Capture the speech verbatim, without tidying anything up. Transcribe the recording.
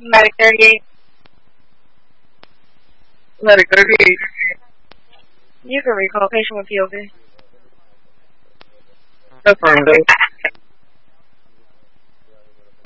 Medic thirty-eight. Medic thirty-eight. You can recall patient with P O V. Affirmative.